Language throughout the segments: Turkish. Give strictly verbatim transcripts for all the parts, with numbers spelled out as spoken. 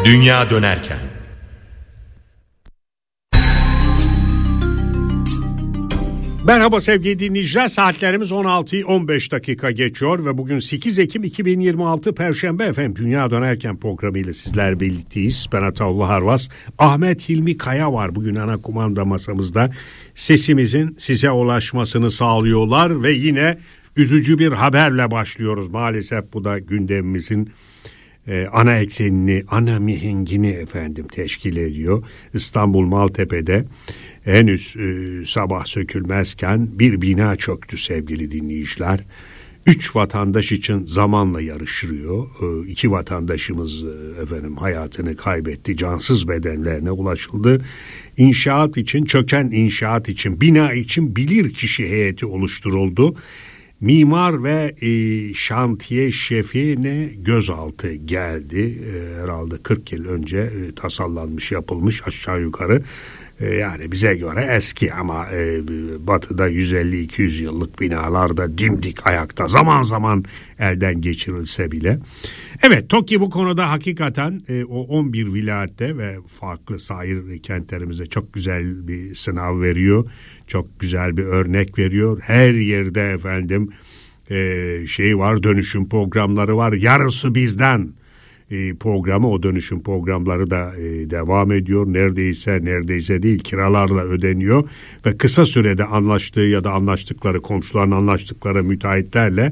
Dünya dönerken. Merhaba sevgili dinleyiciler, saatlerimiz on altıyı on beş dakika geçiyor ve bugün sekiz Ekim iki bin yirmi altı Perşembe. Efendim Dünya Dönerken programıyla sizler birlikteyiz. Ben Ataullah Harvas, Ahmet Hilmi Kaya var bugün ana kumanda masamızda. Sesimizin size ulaşmasını sağlıyorlar ve yine üzücü bir haberle başlıyoruz. Maalesef bu da gündemimizin Ee, ana eksenini, ana mihengini efendim teşkil ediyor. İstanbul Maltepe'de henüz e, sabah sökülmezken bir bina çöktü sevgili dinleyiciler. Üç vatandaş için zamanla yarışıyor. Ee, iki vatandaşımız e, efendim hayatını kaybetti. Cansız bedenlerine ulaşıldı. İnşaat için, çöken inşaat için, bina için bilirkişi heyeti oluşturuldu. Mimar ve e, şantiye şefine gözaltı geldi. E, herhalde kırk yıl önce e, tasarlanmış, yapılmış aşağı yukarı. E, yani bize göre eski ama e, batıda yüz elli iki yüz yıllık binalarda dimdik ayakta, zaman zaman elden geçirilse bile. Evet, TOKİ bu konuda hakikaten e, o on bir vilayette ve farklı sair kentlerimize çok güzel bir sınav veriyor. Çok güzel bir örnek veriyor. Her yerde efendim e, şey var, dönüşüm programları var. Yarısı bizden e, programı, o dönüşüm programları da e, devam ediyor. Neredeyse neredeyse değil, kiralarla ödeniyor ve kısa sürede anlaştığı ya da anlaştıkları komşuların anlaştıkları müteahhitlerle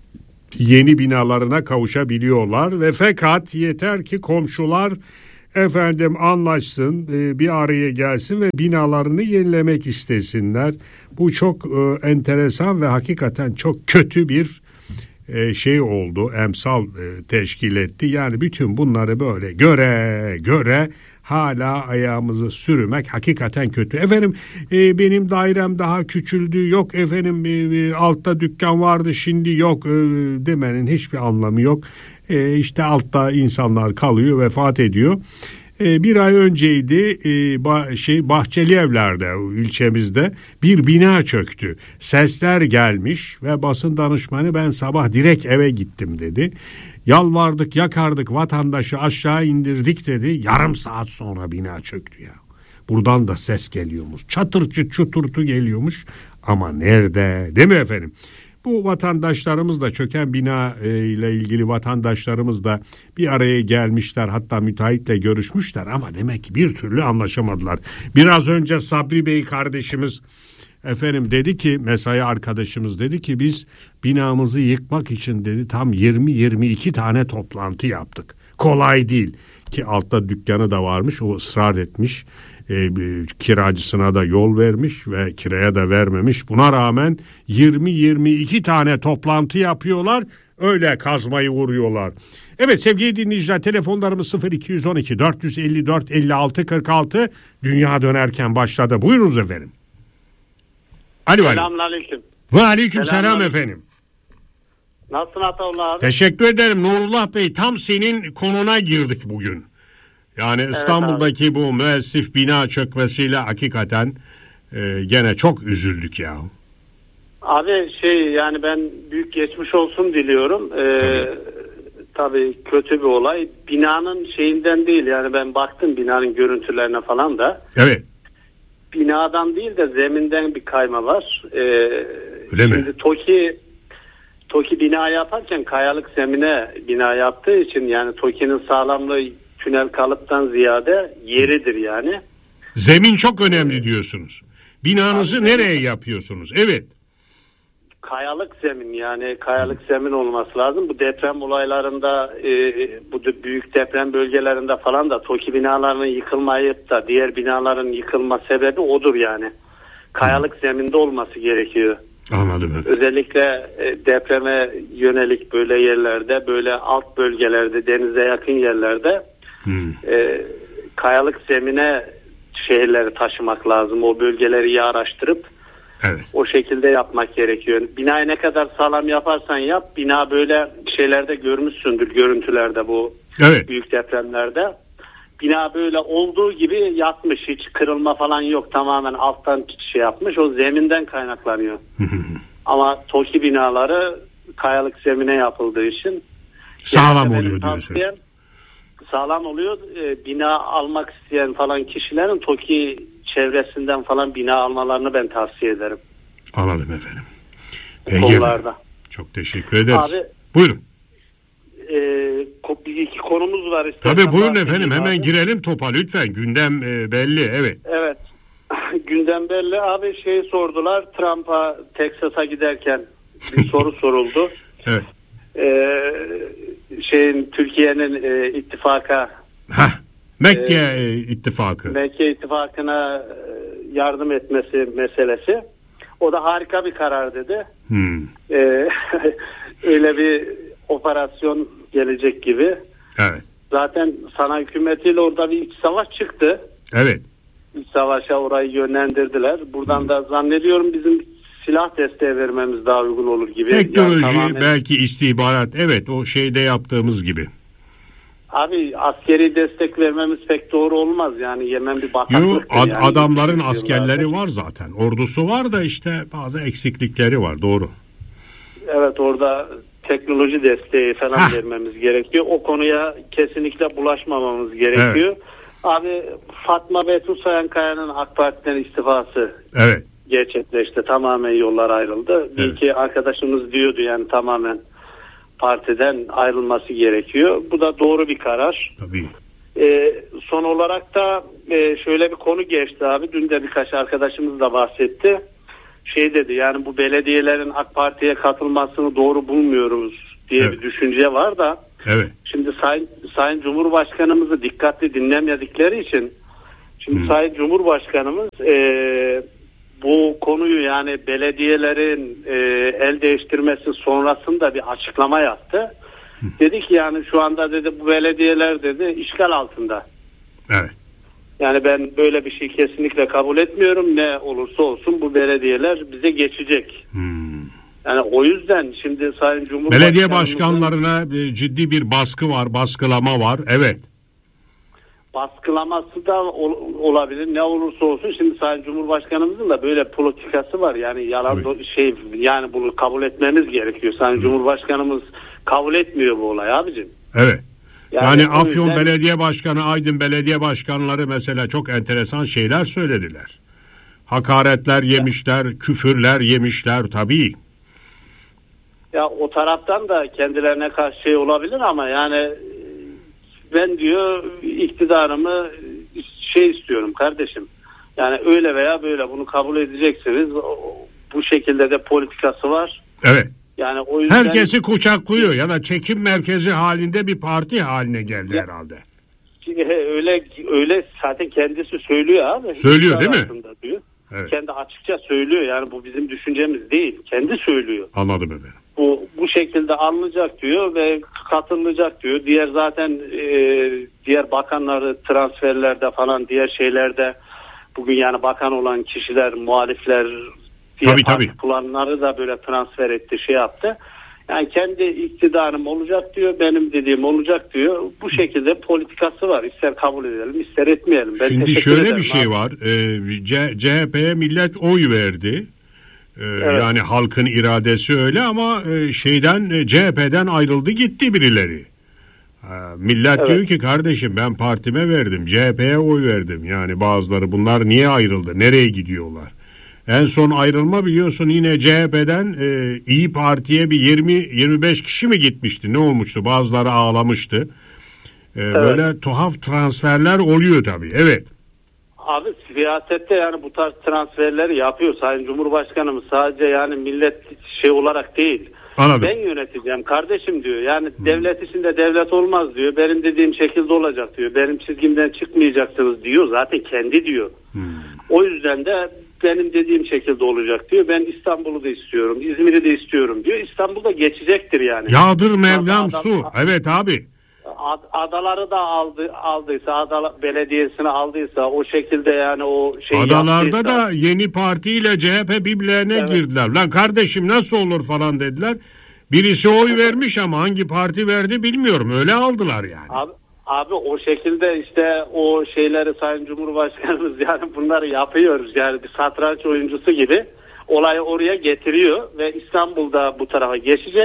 yeni binalarına kavuşabiliyorlar ve fakat yeter ki komşular efendim anlaşsın, bir araya gelsin ve binalarını yenilemek istesinler. Bu çok e, enteresan ve hakikaten çok kötü bir e, şey oldu, emsal e, teşkil etti. Yani bütün bunları böyle göre göre hala ayağımızı sürmek hakikaten kötü. Efendim e, benim dairem daha küçüldü, yok efendim e, altta dükkan vardı şimdi yok e, demenin hiçbir anlamı yok. E, işte altta insanlar kalıyor, vefat ediyor. E, bir ay önceydi e, bah, şey Bahçeli Evler'de, ilçemizde bir bina çöktü. Sesler gelmiş ve basın danışmanı ben sabah direkt eve gittim dedi. Yalvardık, yakardık, vatandaşı aşağı indirdik dedi. Yarım saat sonra bina çöktü ya. Buradan da ses geliyormuş. Çatırçı çuturtu geliyormuş. Ama nerede? Değil mi efendim? Bu vatandaşlarımız da, çöken bina ile ilgili vatandaşlarımız da bir araya gelmişler, hatta müteahhitle görüşmüşler ama demek ki bir türlü anlaşamadılar. Biraz önce Sabri Bey kardeşimiz efendim dedi ki, mesai arkadaşımız dedi ki biz binamızı yıkmak için dedi tam yirmi yirmi iki tane toplantı yaptık. Kolay değil ki altta dükkanı da varmış, o ısrar etmiş. E, kiracısına da yol vermiş ve kiraya da vermemiş. Buna rağmen yirmi yirmi iki tane toplantı yapıyorlar. Öyle kazmayı vuruyorlar. Evet sevgili dinleyiciler, telefonlarımız sıfır iki on iki dört yüz elli dört elli altı kırk altı. Dünya dönerken başladı. Buyurunuz efendim. Hadi bakalım. Selamünaleyküm. Ve aleyküm selam efendim. Nasılsın Ataullah abi? Teşekkür ederim Nurullah Bey. Tam senin konuna girdik bugün. Yani evet, İstanbul'daki abi, bu müessif bina çökmesiyle hakikaten e, gene çok üzüldük ya. Abi şey yani ben büyük geçmiş olsun diliyorum. Ee, tabii. tabii kötü bir olay. Binanın şeyinden değil yani, ben baktım binanın görüntülerine falan da. Evet. Binadan değil de zeminden bir kayma var. Ee, Öyle mi? Şimdi TOKİ TOKİ bina yaparken kayalık zemine bina yaptığı için yani TOKİ'nin sağlamlığı tünel kalıptan ziyade yeridir yani. Zemin çok önemli diyorsunuz. Binanızı Abi, nereye yapıyorsunuz? Evet. Kayalık zemin, yani kayalık zemin olması lazım. Bu deprem olaylarında e, bu büyük deprem bölgelerinde falan da TOKİ binalarının yıkılmayıp da diğer binaların yıkılma sebebi odur yani. Kayalık Hı. zeminde olması gerekiyor. Anladım. Özellikle e, depreme yönelik böyle yerlerde, böyle alt bölgelerde, denize yakın yerlerde Hmm. E, kayalık zemine şehirleri taşımak lazım. O bölgeleri iyi araştırıp evet, o şekilde yapmak gerekiyor. Binayı ne kadar sağlam yaparsan yap, bina böyle şeylerde görmüşsündür, görüntülerde, bu evet, büyük depremlerde. Bina böyle olduğu gibi yatmış, hiç kırılma falan yok, tamamen alttan şey yapmış, o zeminden kaynaklanıyor. Ama TOKİ binaları kayalık zemine yapıldığı için sağlam oluyor diyorsun. sağlam oluyor. E, bina almak isteyen falan kişilerin TOKİ çevresinden falan bina almalarını ben tavsiye ederim. Anladım efendim. Peki konularda. Efendim. Çok teşekkür ederiz. Abi, buyurun. E, bir iki konumuz var. Tabii buyurun efendim, hemen abi. Girelim topa lütfen. Gündem e, belli, evet. Evet. Gündem belli. Abi şey sordular, Trump'a Texas'a giderken bir soru soruldu. Evet. Ee, şeyin Türkiye'nin e, ittifaka Heh, Mekke e, ittifakı. Mekke ittifakına yardım etmesi meselesi. O da harika bir karar dedi. Hmm. Ee, öyle bir operasyon gelecek gibi. Evet. Zaten sanayi hükümetiyle orada bir iç savaş çıktı. Evet. İç savaşa orayı yönlendirdiler. Buradan hmm. da zannediyorum bizim silah desteği vermemiz daha uygun olur gibi. Teknoloji, yani tamamen... belki istihbarat, evet, o şeyde yaptığımız gibi. Abi askeri destek vermemiz pek doğru olmaz yani, Yemen bir bataklıktır. Yo, ad, yani. Adamların askerleri var zaten, ordusu var da işte bazı eksiklikleri var, doğru. Evet, orada teknoloji desteği falan Heh. vermemiz gerekiyor. O konuya kesinlikle bulaşmamamız gerekiyor. Evet. Abi Fatma Betül Sayankaya'nın AK Parti'den istifası evet. gerçekleşti. Tamamen yollar ayrıldı. Evet. Bir iki arkadaşımız diyordu yani tamamen partiden ayrılması gerekiyor. Bu da doğru bir karar. Tabii. Ee, son olarak da e, şöyle bir konu geçti abi. Dün de birkaç arkadaşımız da bahsetti. Şey dedi, yani bu belediyelerin AK Parti'ye katılmasını doğru bulmuyoruz diye evet. bir düşünce var da. Evet. Şimdi Sayın, Sayın Cumhurbaşkanımızı dikkatli dinlemedikleri için şimdi hmm. Sayın Cumhurbaşkanımız e, bu konuyu, yani belediyelerin e, el değiştirmesi sonrasında bir açıklama yaptı. Hmm. Dedi ki yani şu anda dedi bu belediyeler dedi işgal altında. Evet. Yani ben böyle bir şey kesinlikle kabul etmiyorum. Ne olursa olsun bu belediyeler bize geçecek. Hmm. Yani o yüzden şimdi Sayın Cumhurbaşkanı... Belediye başkanlarına ciddi bir baskı var, baskılama var, evet. Baskılaması da ol, olabilir, ne olursa olsun. Şimdi Sayın Cumhurbaşkanımızın da böyle politikası var. Yani yalan do, şey yani bunu kabul etmemiz gerekiyor. Sayın Hı. Cumhurbaşkanımız kabul etmiyor bu olay abicim. Evet. Yani, yani Afyon yüzden... Belediye Başkanı, Aydın Belediye Başkanları mesela çok enteresan şeyler söylediler. Hakaretler yemişler, ya. küfürler yemişler tabii. Ya o taraftan da kendilerine karşı şey olabilir ama yani ben diyor iktidarımı şey istiyorum kardeşim. Yani öyle veya böyle bunu kabul edeceksiniz. Bu şekilde de politikası var. Evet. Yani o yüzden herkesi kucaklıyor ya da çekim merkezi halinde bir parti haline geldi ya, herhalde. Öyle öyle zaten kendisi söylüyor abi. Söylüyor değil mi? Diyor. Evet. Kendi açıkça söylüyor, yani bu bizim düşüncemiz değil. Kendi söylüyor. Anladım efendim. Bu bu şekilde alınacak diyor ve katılacak diyor. Diğer zaten e, diğer bakanları transferlerde falan, diğer şeylerde bugün yani bakan olan kişiler, muhalifler, diğer tabii, tabii. planları da böyle transfer etti, şey yaptı. Yani kendi iktidarım olacak diyor, benim dediğim olacak diyor. Bu şekilde politikası var. İster kabul edelim, ister etmeyelim. Ben Şimdi şöyle bir şey abi. var. Ee, C H P'ye millet oy verdi. Ee, evet. Yani halkın iradesi öyle ama e, şeyden e, C H P'den ayrıldı gitti birileri. Ee, millet evet. diyor ki kardeşim ben partime verdim, C H P'ye oy verdim. Yani bazıları, bunlar niye ayrıldı? Nereye gidiyorlar? En son ayrılma biliyorsun yine C H P'den e, İyi Parti'ye bir yirmi yirmi beş kişi mi gitmişti? Ne olmuştu? Bazıları ağlamıştı. E, evet. Böyle tuhaf transferler oluyor tabii. Evet. Abi siyasette yani bu tarz transferleri yapıyor Sayın Cumhurbaşkanımız, sadece yani millet şey olarak değil. Anladım. Ben yöneteceğim kardeşim diyor. Yani hmm. devlet içinde devlet olmaz diyor. Benim dediğim şekilde olacak diyor. Benim çizgimden çıkmayacaksınız diyor. Zaten kendi diyor. Hmm. O yüzden de benim dediğim şekilde olacak diyor. Ben İstanbul'u da istiyorum, İzmir'i de istiyorum diyor. İstanbul'da geçecektir yani. Yağdır Mevlam adam, su. Evet abi. Ad, adaları da aldı, aldıysa, Adalar Belediyesi'ni aldıysa o şekilde yani o şey Adalarda yaptıysa, da yeni partiyle C H P birbirlerine evet. girdiler. Lan kardeşim nasıl olur falan dediler. Birisi oy vermiş ama hangi parti verdi bilmiyorum. Öyle aldılar yani. Abi, abi o şekilde işte o şeyleri Sayın Cumhurbaşkanımız yani bunları yapıyoruz. Yani bir satranç oyuncusu gibi olayı oraya getiriyor ve İstanbul'da bu tarafa geçecek.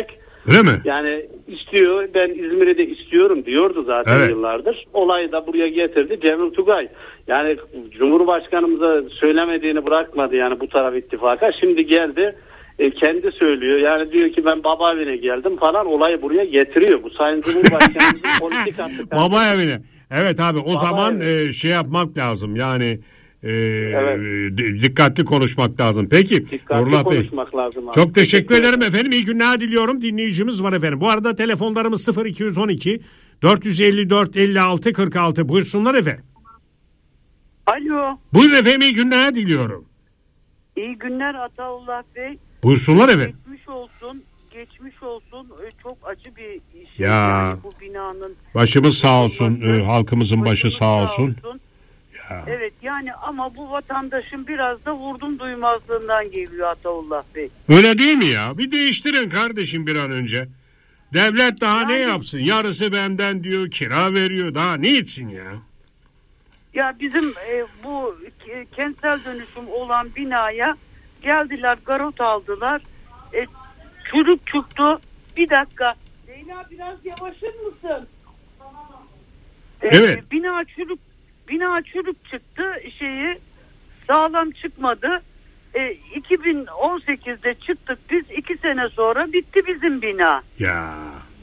Öyle mi? Yani istiyor, ben İzmir'i de istiyorum diyordu zaten evet. yıllardır. Olayı da buraya getirdi Cemil Tugay. Yani Cumhurbaşkanımıza söylemediğini bırakmadı yani bu taraf ittifaka. Şimdi geldi e, kendi söylüyor. Yani diyor ki ben baba evine geldim falan, olayı buraya getiriyor. Bu Sayın Cumhurbaşkanımızın politikası. Baba evine. Evet abi o baba zaman e, şey yapmak lazım yani. Ee, evet. Dikkatli konuşmak lazım. Peki. Dikkatli Nurullah konuşmak Bey, lazım abi. çok teşekkür, teşekkür ederim efendim. İyi günler diliyorum. Dinleyicimiz var efendim. Bu arada telefonlarımız sıfır iki on iki dört elli dört elli altı kırk altı. Buyursunlar efendim. Alo. Buyurun efendim, iyi günler diliyorum. İyi günler Ataullah Bey. Buyursunlar efendim. Geçmiş olsun. Geçmiş olsun. Çok acı bir iş. Ya. Yani bu binanın. Başımız sağ olsun. Başı, halkımızın başı sağ olsun. Sağ olsun. Ya. Evet yani ama bu vatandaşın biraz da vurdum duymazlığından geliyor Ataullah Bey. Öyle değil mi ya? Bir değiştirin kardeşim bir an önce. Devlet daha yani, ne yapsın? Yarısı benden diyor, kira veriyor. Daha ne etsin ya? Ya bizim e, bu e, kentsel dönüşüm olan binaya geldiler, garot aldılar. E, çürük çıktı. Bir dakika. Leyla biraz yavaşır mısın? E, evet. Bina çürük Bina çürük çıktı, şeyi sağlam çıkmadı. E, iki bin on sekizde çıktık biz, iki sene sonra bitti bizim bina. Ya.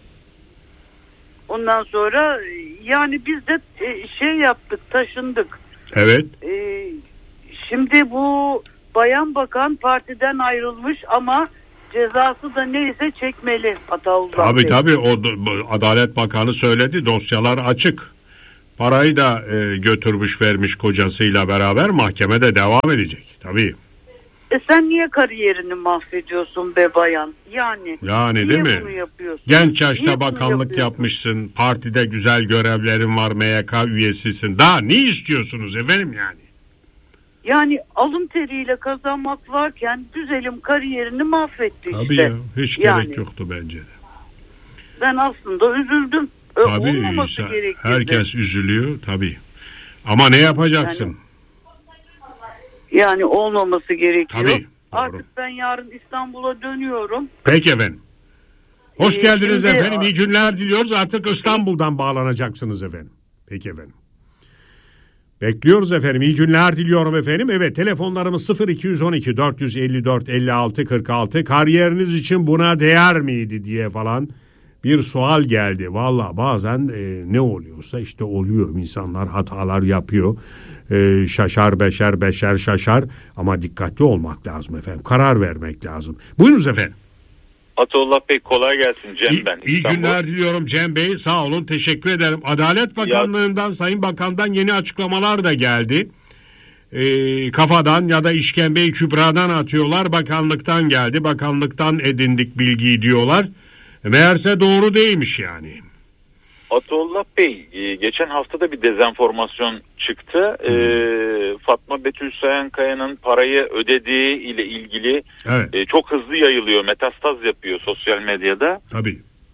Ondan sonra yani biz de e, şey yaptık, taşındık. Evet. E, şimdi bu bayan bakan partiden ayrılmış ama cezası da neyse çekmeli Ataullah Bey. Tabii tabii, o Adalet Bakanı söyledi, dosyalar açık. Parayı da e, götürmüş vermiş kocasıyla beraber, mahkemede devam edecek tabii. E sen niye kariyerini mahvediyorsun be bayan? Yani. Yani değil mi? Bunu yapıyorsun? Genç yaşta bakanlık yapmışsın. Partide güzel görevlerin var. M Y K üyesisin. Daha ne istiyorsunuz efendim yani? Yani alın teriyle kazanmak varken güzelim kariyerini mahvetti tabii işte. Ya, hiç yani, gerek yoktu bence de. Ben aslında üzüldüm. Tabii insan, herkes üzülüyor tabii. Ama ne yapacaksın? Yani, yani olmaması gerekiyor. Tabii, artık ben yarın İstanbul'a dönüyorum. Peki efendim. Hoş ee, geldiniz şimdi, efendim. İyi günler diliyoruz. Artık İstanbul'dan bağlanacaksınız efendim. Peki efendim. Bekliyoruz efendim. İyi günler diliyorum efendim. Evet, telefonlarımız sıfır iki on iki dört elli dört elli altı kırk altı. Kariyeriniz için buna değer miydi diye falan bir sual geldi. Valla bazen e, ne oluyorsa işte oluyor. İnsanlar hatalar yapıyor. E, şaşar beşer beşer şaşar. Ama dikkatli olmak lazım efendim. Karar vermek lazım. Buyurunuz efendim. Ataullah Bey, kolay gelsin. Cem İyi, ben. İyi günler diliyorum Cem Bey. Sağ olun, teşekkür ederim. Adalet Bakanlığı'ndan, ya, Sayın Bakan'dan yeni açıklamalar da geldi. E, kafadan ya da işkembeyi kübradan atıyorlar. Bakanlıktan geldi. Bakanlıktan edindik bilgiyi diyorlar. Meğerse doğru değilmiş yani. Ataullah Bey, geçen hafta da bir dezenformasyon çıktı. Hmm. Ee, Fatma Betül Sayankaya'nın parayı ödediği ile ilgili evet. e, çok hızlı yayılıyor. Metastaz yapıyor sosyal medyada. Tabii.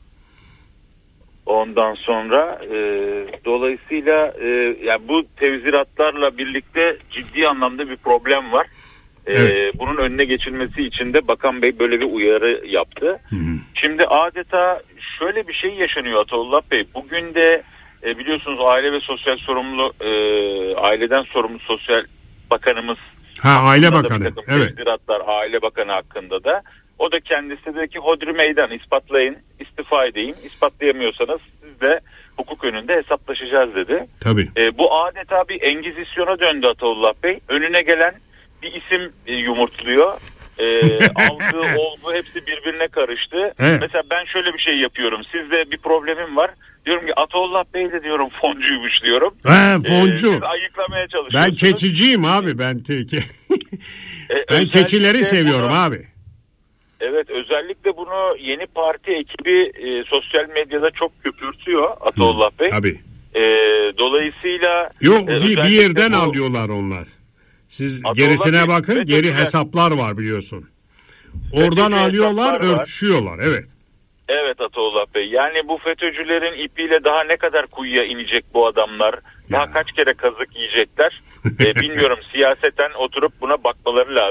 Ondan sonra e, dolayısıyla e, yani bu tevziratlarla birlikte ciddi anlamda bir problem var. Evet. Ee, bunun önüne geçilmesi için de Bakan Bey böyle bir uyarı yaptı. Hı hı. Şimdi adeta şöyle bir şey yaşanıyor Ataullah Bey. Bugün de e, biliyorsunuz Aile ve Sosyal Sorumlu e, aileden sorumlu Sosyal Bakanımız. Ha, Aile Bakanı. Evet. Aile Bakanı hakkında da. O da kendisi dedi ki hodri meydan, ispatlayın, istifa edin. İspatlayamıyorsanız siz de hukuk önünde hesaplaşacağız dedi. Tabii. E, bu adeta bir engizisyona döndü Ataullah Bey. Önüne gelen bir isim yumurtluyor. Ee, algı, olgu hepsi birbirine karıştı. Evet. Mesela ben şöyle bir şey yapıyorum. Sizde bir problemim var. Diyorum ki Ataullah Bey de diyorum foncuymuş diyorum. He, foncu. Ee, siz ayıklamaya çalışıyorsunuz. Ben keçiciyim abi. Ben teki. ee, ben keçileri seviyorum bunu, abi. Evet, özellikle bunu yeni parti ekibi e, sosyal medyada çok köpürtüyor Ataullah Bey. Tabii. E, dolayısıyla yok e, bir, bir yerden bu, alıyorlar onlar. Siz Ataullah gerisine Bey, bakın, geri güzel. Hesaplar var biliyorsun. Oradan FETÖ'cü alıyorlar, örtüşüyorlar. Evet. Evet Ataullah Bey. Yani bu FETÖ'cülerin ipiyle daha ne kadar kuyuya inecek bu adamlar? Daha ya. Kaç kere kazık yiyecekler? ee, bilmiyorum. Siyaseten oturup buna bakmaları lazım.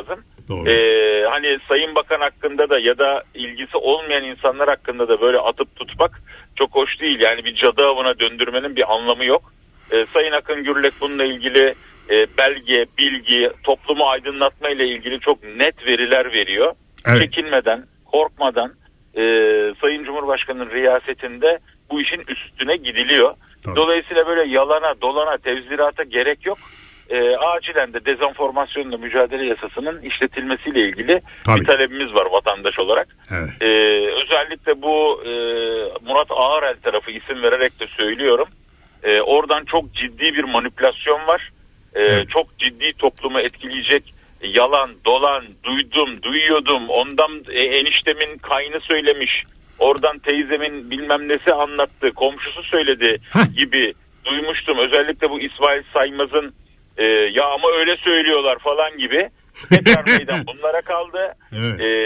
Doğru. Ee, hani Sayın Bakan hakkında da ya da ilgisi olmayan insanlar hakkında da böyle atıp tutmak çok hoş değil. Yani bir cadı avına döndürmenin bir anlamı yok. Ee, Sayın Akın Gürlek bununla ilgili e, belge, bilgi, toplumu aydınlatma ile ilgili çok net veriler veriyor. Evet. Çekinmeden, korkmadan e, Sayın Cumhurbaşkanı'nın riyasetinde bu işin üstüne gidiliyor. Tabii. Dolayısıyla böyle yalana, dolana, tevzirata gerek yok. E, acilen de dezenformasyonla mücadele yasasının işletilmesiyle ilgili Tabii. bir talebimiz var vatandaş olarak. Evet. E, özellikle bu e, Murat Ağarel tarafı isim vererek de söylüyorum. E, oradan çok ciddi bir manipülasyon var. E, evet. Çok ciddi toplumu etkileyecek yalan, dolan, duydum, duyuyordum, ondan e, eniştemin kaynı söylemiş, oradan teyzemin bilmem nesi anlattı, komşusu söyledi Heh. gibi duymuştum. Özellikle bu İsmail Saymaz'ın e, ya ama öyle söylüyorlar falan gibi tekrar meydan bunlara kaldı. Evet. E,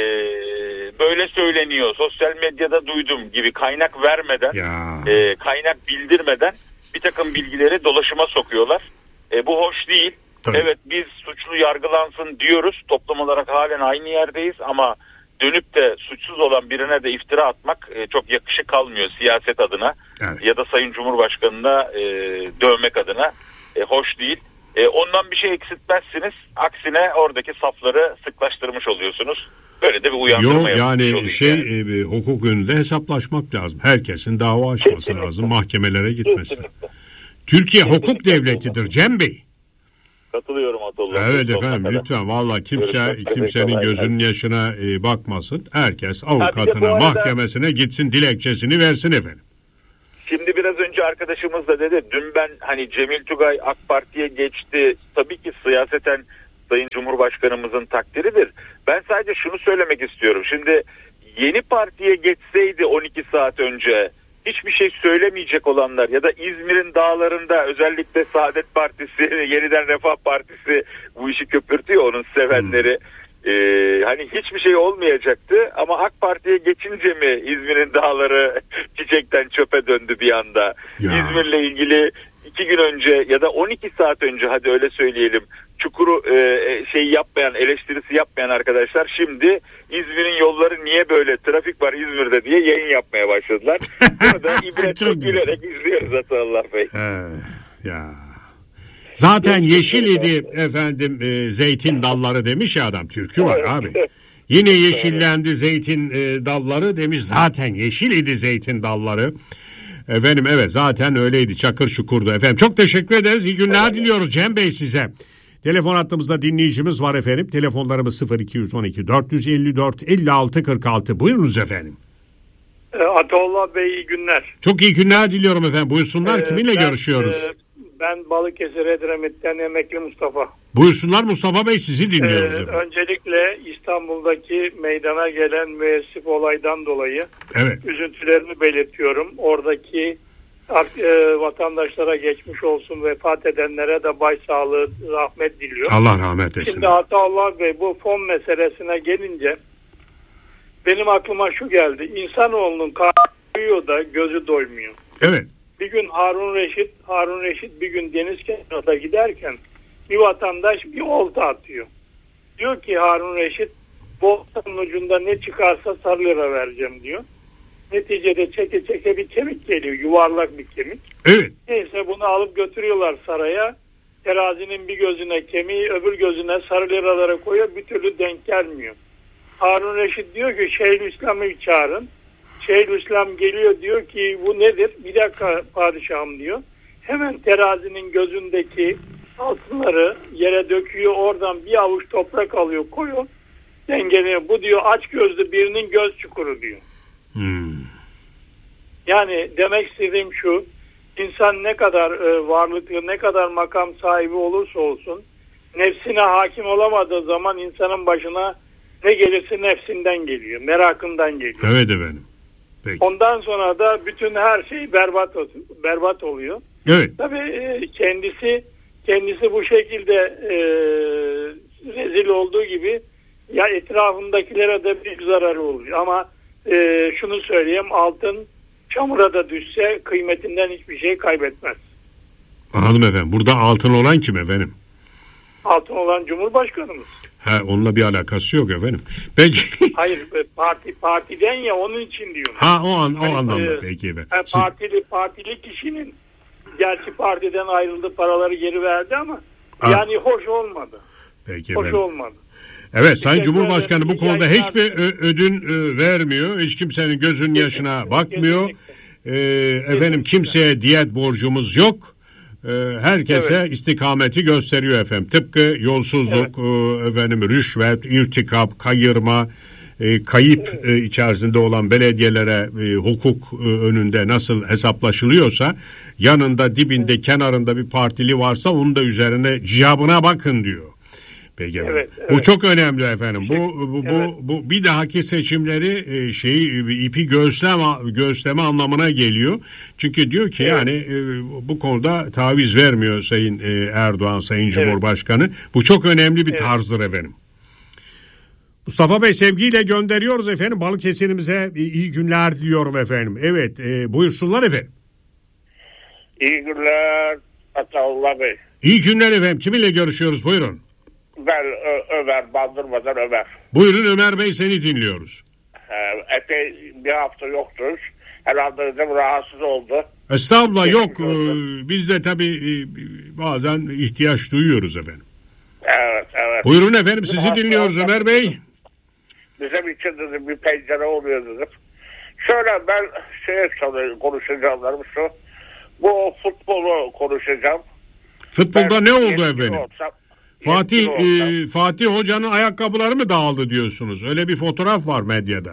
böyle söyleniyor, sosyal medyada duydum gibi kaynak vermeden, e, kaynak bildirmeden bir takım bilgileri dolaşıma sokuyorlar. E, bu hoş değil. Tabii. Evet, biz suçlu yargılansın diyoruz. Toplum olarak halen aynı yerdeyiz ama dönüp de suçsuz olan birine de iftira atmak e, çok yakışık kalmıyor siyaset adına. Evet. Ya da Sayın Cumhurbaşkanı'na e, dövmek adına e, hoş değil. E, ondan bir şey eksiltmezsiniz. Aksine oradaki safları sıklaştırmış oluyorsunuz. Böyle de bir uyandırma Yok yani şey yani. E, hukuk önünde hesaplaşmak lazım. Herkesin dava açması Kesinlikle. lazım. Mahkemelere gitmesi. Kesinlikle. Türkiye Kesinlikle. hukuk devletidir Cem Bey. Katılıyorum Atollah. Evet efendim lütfen valla kimse kimsenin gözünün yaşına e, bakmasın. Herkes avukatına, arada, mahkemesine gitsin, dilekçesini versin efendim. Şimdi biraz önce arkadaşımız da dedi. Dün ben hani Cemil Tugay AK Parti'ye geçti. Tabii ki siyaseten Sayın Cumhurbaşkanımızın takdiridir. Ben sadece şunu söylemek istiyorum. Şimdi yeni partiye geçseydi on iki saat önce hiçbir şey söylemeyecek olanlar ya da İzmir'in dağlarında özellikle Saadet Partisi, Yeniden Refah Partisi bu işi köpürtüyor, onun sevenleri. Hmm. Ee, hani hiçbir şey olmayacaktı ama AK Parti'ye geçince mi İzmir'in dağları çiçekten çöpe döndü bir anda? Ya. İzmir'le ilgili iki gün önce ya da on iki saat önce hadi öyle söyleyelim çukuru e, şey yapmayan, eleştirisi yapmayan arkadaşlar şimdi İzmir'in yolları niye böyle, trafik var İzmir'de diye yayın yapmaya başladılar. Bunu da ibretle gülerek izliyoruz Atollah Bey. Ee, ya. Zaten yeşil idi efendim e, zeytin dalları demiş ya adam, türkü var abi. Yine yeşillendi zeytin e, dalları demiş, zaten yeşil idi zeytin dalları. Efendim evet zaten öyleydi, çakır çukurdu efendim. Çok teşekkür ederiz, iyi günler evet. diliyoruz Cem Bey size. Telefon hattımızda dinleyicimiz var efendim. Telefonlarımız sıfır iki on iki dört yüz elli dört elli altı kırk altı. Buyurunuz efendim. Atollah Bey iyi günler. Çok iyi günler diliyorum efendim. Buyursunlar. Ee, Kiminle ben, görüşüyoruz? E, ben Balıkesir Edremit'ten emekli Mustafa. Buyursunlar Mustafa Bey, sizi dinliyoruz ee, efendim. Öncelikle İstanbul'daki meydana gelen müessif olaydan dolayı evet. üzüntülerimi belirtiyorum. Oradaki e, vatandaşlara geçmiş olsun, vefat edenlere de başsağlığı, rahmet diliyorum. Allah rahmet eylesin. Şimdi Atollah Bey, bu fon meselesine gelince benim aklıma şu geldi. İnsanoğlunun karnı doyuyor da gözü doymuyor. Evet. Bir gün Harun Reşit, Harun Reşit bir gün deniz kenarında giderken bir vatandaş bir olta atıyor. Diyor ki Harun Reşit, bu oltanın ucunda ne çıkarsa sarı lira vereceğim diyor. Neticede çeke çeke bir kemik geliyor, yuvarlak bir kemik. Evet. Neyse bunu alıp götürüyorlar saraya. Terazinin bir gözüne kemiği, öbür gözüne sarı liralara koyuyor, bir türlü denk gelmiyor. Harun Reşit diyor ki Şeyhülislam'ı çağırın. Şeyhülislam geliyor, diyor ki bu nedir? Bir dakika padişahım diyor. Hemen terazinin gözündeki altınları yere döküyor, oradan bir avuç toprak alıyor, koyuyor, dengeliyor. Bu diyor aç gözlü birinin göz çukuru diyor. Hmm. Yani demek istediğim şu, insan ne kadar e, varlıklı, ne kadar makam sahibi olursa olsun, nefsine hakim olamadığı zaman insanın başına ne gelirse nefsinden geliyor, merakından geliyor. Evet efendim. Peki. Ondan sonra da bütün her şey berbat berbat oluyor. Evet. Tabii e, kendisi kendisi bu şekilde e, rezil olduğu gibi ya etrafındakilere de büyük zararı oluyor. Ama e, şunu söyleyeyim, altın çamura da düşse kıymetinden hiçbir şey kaybetmez. Anladım efendim. Burada altın olan kim efendim? Altın olan Cumhurbaşkanımız. Ha, onunla bir alakası yok efendim. Peki. Hayır, parti partiden ya, onun için diyorum. Ha, o an o hani, anlamda e, peki efendim. E, partili partili kişinin gerçi partiden ayrıldı, paraları geri verdi ama ha. yani hoş olmadı. Peki hoş efendim. olmadı. Evet, Sayın Cumhurbaşkanı bu konuda yayınlar... hiçbir ödün vermiyor. Hiç kimsenin gözünün yaşına bakmıyor. Ee, efendim kimseye diyet borcumuz yok. Ee, herkese evet. istikameti gösteriyor efendim. Tıpkı yolsuzluk, evet. e, efendim rüşvet, irtikap, kayırma, e, kayıp evet. e, içerisinde olan belediyelere e, hukuk e, önünde nasıl hesaplaşılıyorsa, yanında, dibinde, evet. kenarında bir partili varsa onun da üzerine cevabına bakın diyor. Peki evet, evet. Bu çok önemli efendim. Bu bu evet. bu, bu bir dahaki seçimleri e, şeyi ipi göğüsleme göğüsleme anlamına geliyor. Çünkü diyor ki evet. yani e, bu konuda taviz vermiyor Sayın e, Erdoğan, Sayın Cumhurbaşkanı. Evet. Bu çok önemli bir evet. tarzdır efendim. Mustafa Bey, sevgiyle gönderiyoruz efendim. Balıkesir'imize iyi günler diliyorum efendim. Evet, e, buyursunlar efendim. İyi günler Ataullah Bey. İyi günler efendim. Kiminle görüşüyoruz? Buyurun. Ben Ö- Ömer, Bandırma'dan Ömer. Buyurun Ömer Bey, seni dinliyoruz. Ee, epey bir hafta yoktur. Herhalde dedim rahatsız oldu. Estağfurullah, yok. Ee, biz de tabii e, bazen ihtiyaç duyuyoruz efendim. Evet, evet. Buyurun efendim, sizi dinliyoruz Ömer Bey. Bizim için dedim bir pencere oluyor dedim. Şöyle ben şeye konuşacağım şu. Bu futbolu konuşacağım. Futbolda ben ne oldu efendim? Olsam, Fatih e, Fatih Hoca'nın ayakkabıları mı dağıldı diyorsunuz? Öyle bir fotoğraf var medyada.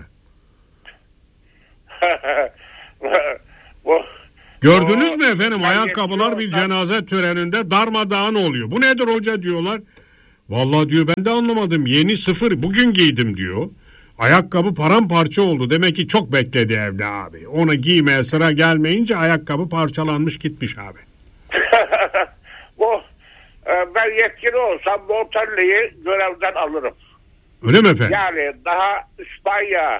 bu, Gördünüz bu, mü efendim? Ayakkabılar bir cenaze töreninde darmadağın oluyor. Bu nedir hoca diyorlar. Vallahi diyor, ben de anlamadım. Yeni sıfır bugün giydim diyor. Ayakkabı paramparça oldu. Demek ki çok bekledi evde abi. Onu giymeye sıra gelmeyince ayakkabı parçalanmış gitmiş abi. bu ben yetkili olsam Montella'yı görevden alırım. Öyle mi efendim? Yani daha İspanya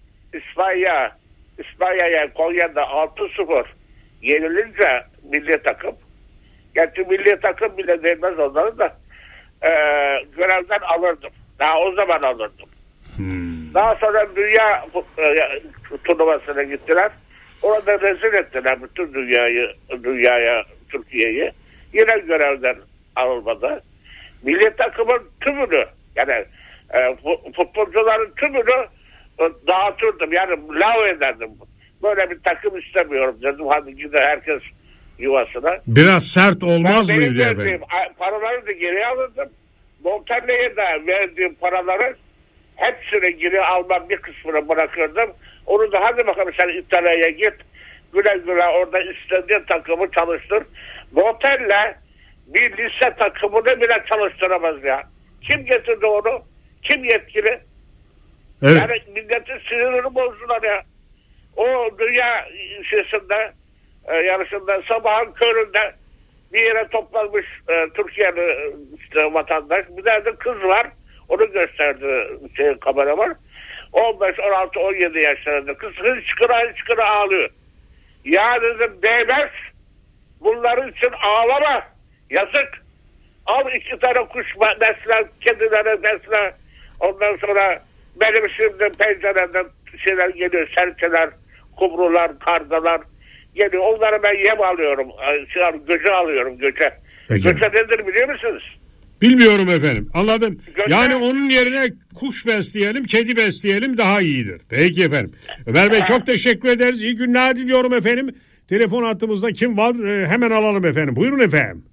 İspanya İspanya'ya Konya'da altı sıfır yenilince milli takım, gerçi milli takım bile değmez onları da e, görevden alırdım. Daha o zaman alırdım. Hmm. Daha sonra dünya e, turnuvasına gittiler. Orada rezil ettiler bütün dünyayı, dünyaya, Türkiye'yi. Yine görevden alınmadı. Milli takımın tümünü, yani e, futbolcuların tümünü e, dağıtırdım. Yani lav ederdim. Böyle bir takım istemiyorum dedim. Hadi gider herkes yuvasına. Biraz sert olmaz ben mıydı efendim? Paraları da geri alırdım. Montagna'ya da verdiğim paraları hepsini geri almam, bir kısmını bırakırdım. Onu da hadi bakalım sen İtalya'ya git. Güle güle orada istediğin takımı çalıştır. Montella bir lise takımını bile çalıştıramaz ya. Kim getirdi onu? Kim yetkili? Evet. Yani milletin sinirini bozdular ya. O dünya şeysinde, e, yarışında sabahın köründe bir yere toplanmış e, Türkiye'li işte, vatandaş. Bir tane de kız var. Onu gösterdi şey, kameraman. on beş, on altı, on yedi yaşlarında. Kız hıçkıra hıçkıra ağlıyor. Ya dedim değmez. Bunların için ağlama. Yazık. Al iki tane kuş besle, kedilere besle. Ondan sonra benim şimdi pencereden şeyler geliyor. Serçeler, kumrular, kargalar geliyor. Onları ben yem alıyorum. Şey, göce alıyorum göce. Peki. Göce nedir biliyor musunuz? Bilmiyorum efendim. Anladım. Göce... Yani onun yerine kuş besleyelim, kedi besleyelim daha iyidir. Peki efendim. Ömer Bey çok teşekkür ederiz. İyi günler diliyorum efendim. Telefon hattımızda kim var? Ee, hemen alalım efendim. Buyurun efendim.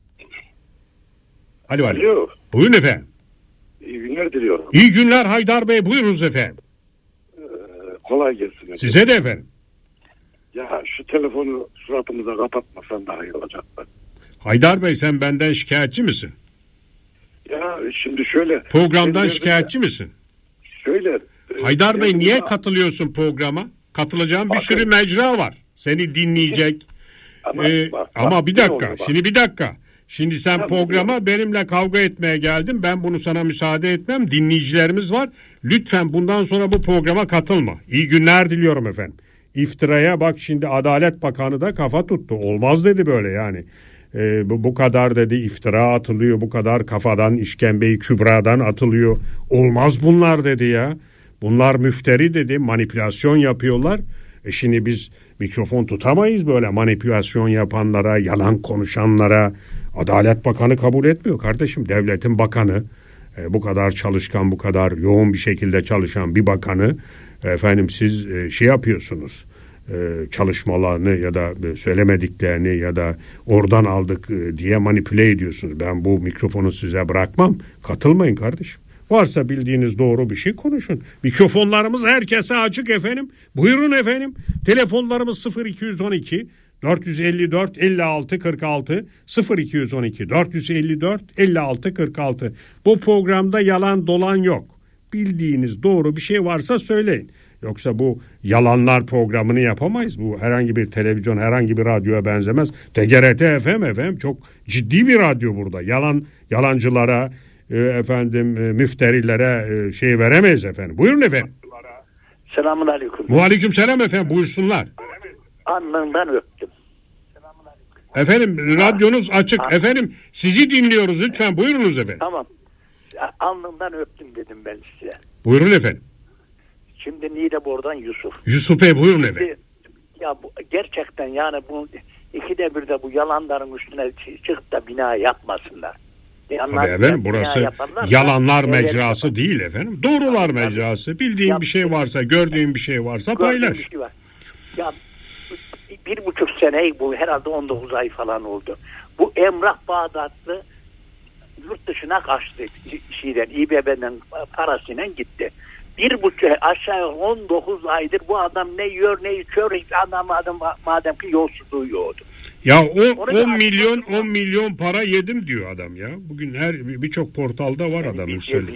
Alo, alo. Alo. Buyurun efendim. İyi günler diliyorum. İyi günler Haydar Bey. Buyurunuz efendim. Ee, kolay gelsin. Efendim. Size de efendim. Ya şu telefonu suratımıza kapatmasan daha iyi olacak. Haydar Bey, sen benden şikayetçi misin? Ya şimdi şöyle. Programdan şikayetçi de, misin? Şöyle. Haydar Bey niye katılıyorsun programa? Katılacağın bir bakın, sürü mecra var. Seni dinleyecek. Ama, ee, bak, ama bak, bir dakika. Şimdi bir dakika. Şimdi sen tamam, programa tamam. benimle kavga etmeye geldin. Ben bunu sana müsaade etmem. Dinleyicilerimiz var. Lütfen bundan sonra bu programa katılma. İyi günler diliyorum efendim. İftiraya bak, şimdi Adalet Bakanı da kafa tuttu. Olmaz dedi böyle yani. e, bu, bu kadar dedi iftira atılıyor, bu kadar kafadan işkembeyi kübradan atılıyor. Olmaz bunlar dedi ya. Bunlar müfteri dedi, manipülasyon yapıyorlar. E şimdi biz mikrofon tutamayız böyle manipülasyon yapanlara, yalan konuşanlara. Adalet Bakanı kabul etmiyor kardeşim. Devletin bakanı, e, bu kadar çalışkan, bu kadar yoğun bir şekilde çalışan bir bakanı, e, efendim siz e, şey yapıyorsunuz. Çalışmalarını ya da söylemediklerini ya da oradan aldık diye manipüle ediyorsunuz. Ben bu mikrofonu size bırakmam. Katılmayın kardeşim. Varsa bildiğiniz doğru bir şey konuşun. Mikrofonlarımız herkese açık efendim. Buyurun efendim. Telefonlarımız sıfır iki on iki dört yüz elli dört elli altı kırk altı sıfır iki on iki dört yüz elli dört elli altı kırk altı. Bu programda yalan dolan yok. Bildiğiniz doğru bir şey varsa söyleyin. Yoksa bu yalanlar programını yapamayız. Bu herhangi bir televizyon, herhangi bir radyoya benzemez. T G R T F M efendim çok ciddi bir radyo burada. Yalan yalancılara, e, efendim e, müfterilere e, şey veremeyiz efendim. Buyurun efendim. Selamun aleyküm. Mualeyküm selam efendim. Buyursunlar. Alnından öptüm. Efendim radyonuz açık. Ha. Efendim sizi dinliyoruz lütfen. Buyurunuz efendim. Tamam. Alnından öptüm dedim ben size. Buyurun efendim. Şimdi Niğdebor'dan Yusuf. Yusuf Bey buyurun Şimdi, efendim. Ya bu, gerçekten yani bu ikide bir de bu yalanların üstüne çıkıp da bina yapmasınlar. Tabii efendim burası yalanlar mecrası evet, değil efendim. Doğrular tabii, mecrası. Bildiğin ya, bir şey varsa, gördüğün bir şey varsa paylaş. Bir şey var. Ya bir buçuk sene bu herhalde on dokuz ay falan oldu. Bu Emrah Bağdatlı yurt dışına kaçtı şeyden, İ B B'den parasıyla gitti. Bir buçuk aşağı on dokuz aydır bu adam ne yiyor ne içiyor hiç anlamadım madem ki yolsuzluğu yoğdu. Ya o on milyon on milyon para yedim diyor adam ya. Bugün her birçok portalda var adamın söylediği.